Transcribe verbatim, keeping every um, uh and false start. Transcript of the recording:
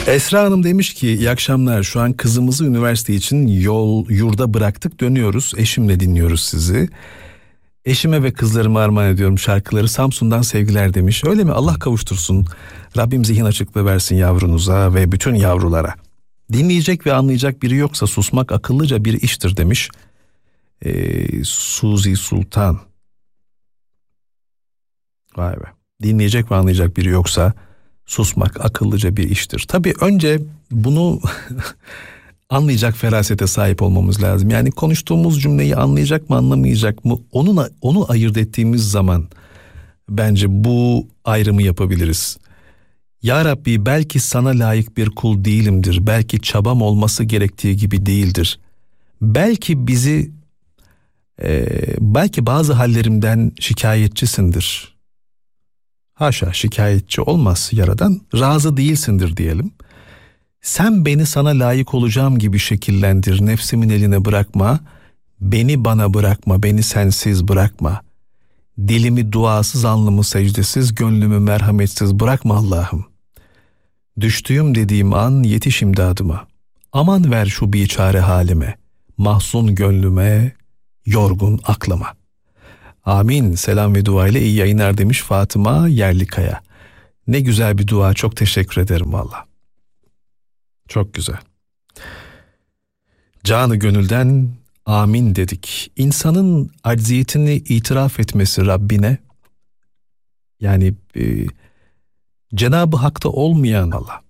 Esra Hanım demiş ki iyi akşamlar, şu an kızımızı üniversite için yol yurda bıraktık, dönüyoruz, eşimle dinliyoruz sizi. Eşime ve kızlarıma armağan ediyorum şarkıları, Samsun'dan sevgiler demiş. Öyle mi? Allah kavuştursun. Rabbim zihin açıklığı versin yavrunuza ve bütün yavrulara. Dinleyecek ve anlayacak biri yoksa susmak akıllıca bir iştir demiş. Ee, Suzi Sultan. Vay be. Dinleyecek ve anlayacak biri yoksa susmak akıllıca bir iştir. Tabii önce bunu anlayacak ferasete sahip olmamız lazım. Yani konuştuğumuz cümleyi anlayacak mı, anlamayacak mı? Onu, onu ayırt ettiğimiz zaman bence bu ayrımı yapabiliriz. Ya Rabbi, belki sana layık bir kul değilimdir. Belki çabam olması gerektiği gibi değildir. Belki bizi, e, belki bazı hallerimden şikayetçisindir. Haşa, şikayetçi olmaz Yaradan, razı değilsindir diyelim. Sen beni sana layık olacağım gibi şekillendir, nefsimin eline bırakma, beni bana bırakma, beni sensiz bırakma. Dilimi duasız, alnımı secdesiz, gönlümü merhametsiz bırakma Allah'ım. Düştüğüm dediğim an yetiş imdadıma. Aman ver şu biçare halime, mahzun gönlüme, yorgun aklıma. Amin. Selam ve dua ile iyi yayınlar demiş Fatıma Yerlikaya. Ne güzel bir dua, çok teşekkür ederim valla. Çok güzel. Canı gönülden amin dedik. İnsanın acziyetini itiraf etmesi Rabbine, yani e, Cenab-ı Hak'ta olmayan Allah,